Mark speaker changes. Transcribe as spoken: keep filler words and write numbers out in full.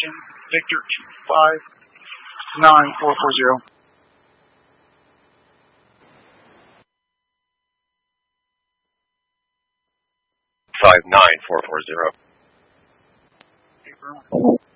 Speaker 1: destination, Victor two five nine four four zero.
Speaker 2: Five nine four four zero.
Speaker 1: Okay,